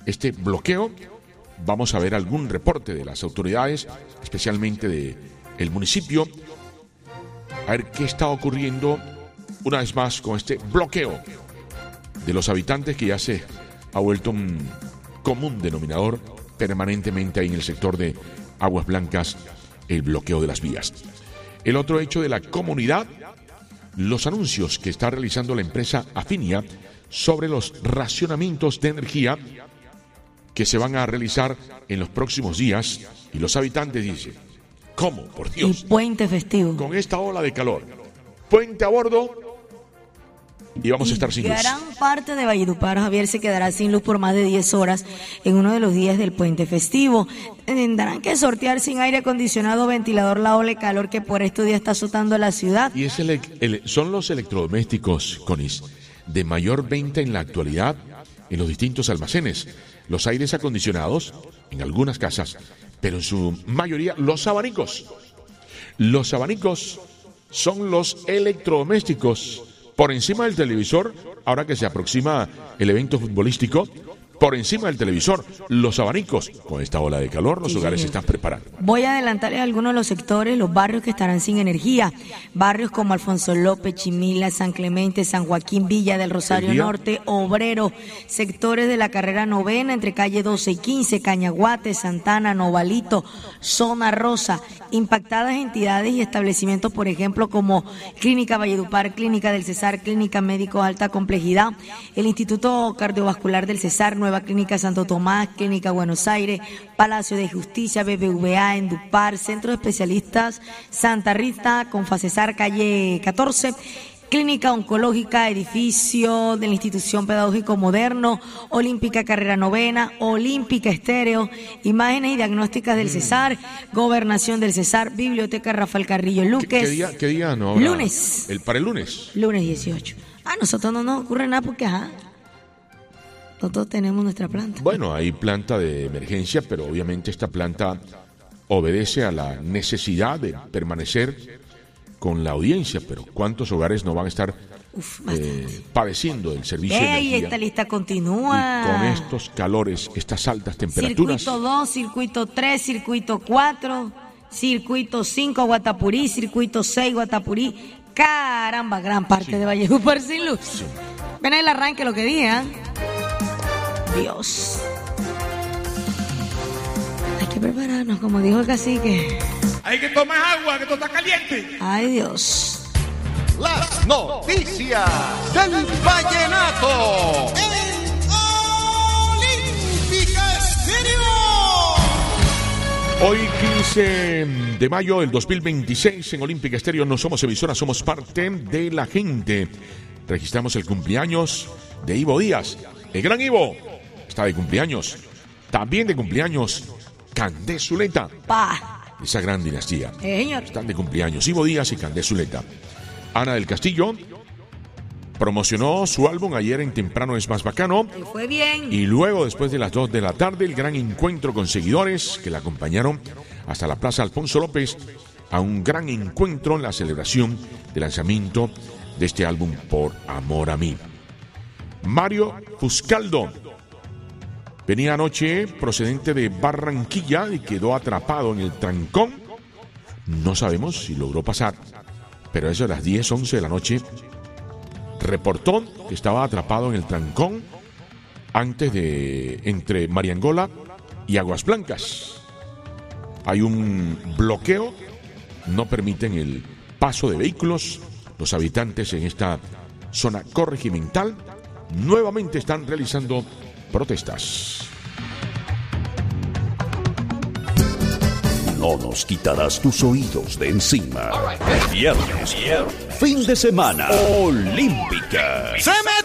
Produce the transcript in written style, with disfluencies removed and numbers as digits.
este bloqueo. Vamos a ver algún reporte de las autoridades, especialmente del municipio, a ver qué está ocurriendo una vez más con este bloqueo de los habitantes, que ya se ha vuelto un común denominador permanentemente ahí en el sector de Aguas Blancas, el bloqueo de las vías. El otro hecho de la comunidad, los anuncios que está realizando la empresa Afinia sobre los racionamientos de energía que se van a realizar en los próximos días, y los habitantes dicen, ¿cómo? Por Dios. El puente festivo. Con esta ola de calor, puente a bordo y vamos a estar sin luz. Gran parte de Valledupar, Javier, se quedará sin luz por más de 10 horas en uno de los días del puente festivo. Tendrán que sortear sin aire acondicionado o ventilador la ola de calor que por estos días está azotando la ciudad. Y son los electrodomésticos, Conis, de mayor venta en la actualidad en los distintos almacenes. Los aires acondicionados en algunas casas, pero en su mayoría los abanicos. Los abanicos son los electrodomésticos por encima del televisor. Ahora que se aproxima el evento futbolístico, por encima del televisor, los abanicos. Con esta ola de calor, los hogares se están preparando. Voy a adelantarles algunos de los sectores, los barrios que estarán sin energía. Barrios como Alfonso López, Chimila, San Clemente, San Joaquín, Villa del Rosario Norte, Obrero. Sectores de la carrera 9 entre calle 12 y 15, Cañaguate, Santana, Novalito, Zona Rosa. Impactadas entidades y establecimientos, por ejemplo, como Clínica Valledupar, Clínica del Cesar, Clínica Médico Alta Complejidad, el Instituto Cardiovascular del Cesar, Nueva Clínica Santo Tomás, Clínica Buenos Aires, Palacio de Justicia, BBVA, Endupar, Centro de Especialistas Santa Rita, Confacesar, calle 14, Clínica Oncológica, edificio del Institución Pedagógico Moderno, Olímpica Carrera 9, Olímpica Estéreo, Imágenes y Diagnósticas del Cesar, Gobernación del Cesar, Biblioteca Rafael Carrillo Luques. ¿Qué día no habrá? Lunes. Para el lunes. Lunes 18. Nosotros no nos ocurre nada porque, nosotros tenemos nuestra planta. Bueno, hay planta de emergencia, pero obviamente esta planta obedece a la necesidad de permanecer con la audiencia, pero ¿cuántos hogares no van a estar padeciendo del servicio de energía? Y esta lista continúa. Y con estos calores, estas altas temperaturas. Circuito 2, circuito 3, circuito 4, circuito 5, Guatapurí, circuito 6, Guatapurí. Caramba, gran parte de Valledupar sin luz. Sí. Ven el arranque, lo que dije, Dios. Hay que prepararnos, como dijo el cacique. Hay que tomar agua, que esto está caliente. Ay, Dios. Las noticias del vallenato en Olímpica Estéreo. Hoy 15 de mayo del 2026 en Olímpica Estéreo no somos emisora, somos parte de la gente. Registramos el cumpleaños de Ivo Díaz. El gran Ivo está de cumpleaños. También de cumpleaños Candé Zuleta. Esa gran dinastía. Señor. Están de cumpleaños Ivo Díaz y Candé Zuleta. Ana del Castillo promocionó su álbum ayer en Temprano es Más Bacano. Y fue bien. Y luego, después de las 2 de la tarde, el gran encuentro con seguidores que la acompañaron hasta la Plaza Alfonso López a un gran encuentro en la celebración del lanzamiento de este álbum Por Amor a Mí. Mario Fuscaldo venía anoche procedente de Barranquilla y quedó atrapado en el trancón. No sabemos si logró pasar, pero eso a las 10, 11 de la noche reportó que estaba atrapado en el trancón entre Mariangola y Aguas Blancas. Hay un bloqueo, no permiten el paso de vehículos. Los habitantes en esta zona corregimental nuevamente están realizando protestas. No nos quitarás tus oídos de encima. Viernes, fin de semana, Olímpica. ¡Se me